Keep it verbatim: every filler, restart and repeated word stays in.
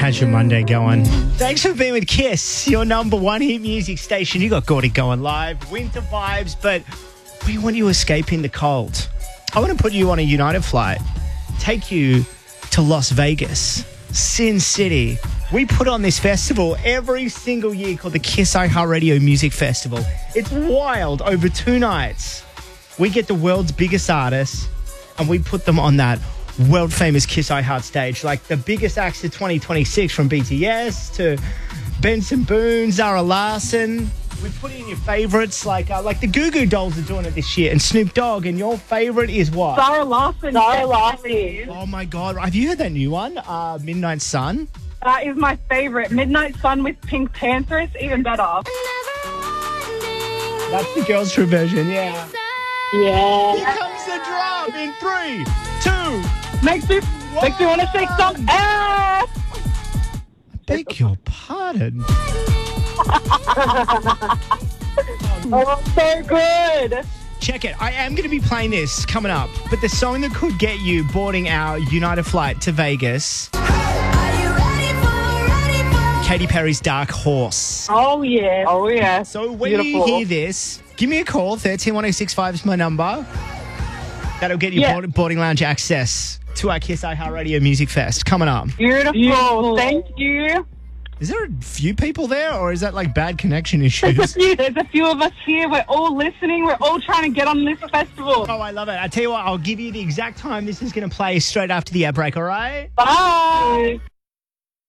How's your Monday going? Thanks for being with Kiss, your number one hit music station. You got Gordy going live, winter vibes, but we want you escaping the cold. I want to put you on a United flight, take you to Las Vegas, Sin City. We put on this festival every single year called the Kiss iHeartRadio Music Festival. It's wild. Over two nights, we get the world's biggest artists and we put them on that world famous Kiss iHeart stage, like the biggest acts of twenty twenty-six, from B T S to Benson Boone, Zara Larsson. We put in your favourites, like uh, like the Goo Goo Dolls are doing it this year, and Snoop Dogg. And your favourite is what? Zara Larsson. Zara Larsson. Oh my God! Have you heard that new one, uh, Midnight Sun? That is my favourite. Midnight Sun with Pink Panther is even better. That's the girls' true version, yeah. Yeah. Here comes the drum in three, two. Makes me, makes me want to shake some ass. I beg your pardon. Oh, so good. Check it. I am going to be playing this coming up, but the song that could get you boarding our United flight to Vegas, Katy Perry's Dark Horse. Oh, yeah. Oh, yeah. So when Beautiful. you hear this, give me a call. one three one oh six five is my number. That'll get you Yeah. board, boarding lounge access to our Kiss iHeartRadio Music Fest coming up. Beautiful. Beautiful. Thank you. Is there a few people there, or is that like bad connection issues? There's a few, there's a few of us here. We're all listening. We're all trying to get on this festival. Oh, I love it. I tell you what, I'll give you the exact time this is going to play straight after the ad break, all right? Bye.